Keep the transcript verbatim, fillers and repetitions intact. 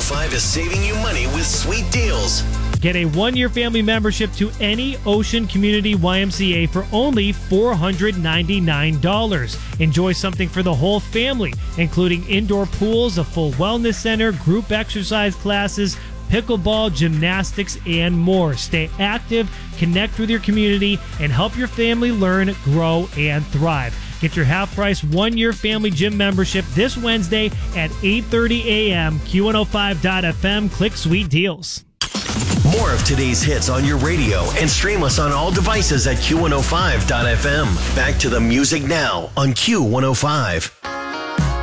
five is saving you money with sweet deals. Get a one-year family membership to any Ocean Community Y M C A for only four hundred ninety-nine dollars. Enjoy something for the whole family, including indoor pools, a full wellness center, group exercise classes, pickleball, gymnastics, and more. Stay active, connect with your community, and help your family learn, grow, and thrive. Get your half-price one-year family gym membership this Wednesday at eight thirty a.m. Q one oh five dot F M. Click Sweet Deals. More of today's hits on your radio and stream us on all devices at Q one oh five dot F M. Back to the music now on Q one oh five.